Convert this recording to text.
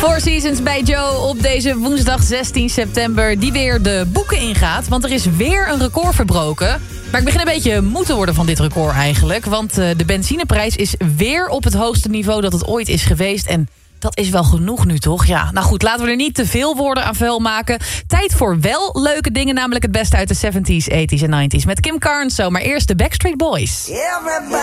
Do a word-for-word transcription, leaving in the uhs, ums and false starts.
Four Seasons bij Joe op deze woensdag zestien september... die weer de boeken ingaat, want er is weer een record verbroken. Maar ik begin een beetje moe te worden van dit record eigenlijk... want de benzineprijs is weer op het hoogste niveau dat het ooit is geweest... en dat is wel genoeg nu, toch? Ja, nou goed, laten we er niet te veel woorden aan vuil maken. Tijd voor wel leuke dingen, namelijk het beste uit de zeventies, tachtiger en negentiger... met Kim Carnes zo, maar eerst de Backstreet Boys. Everybody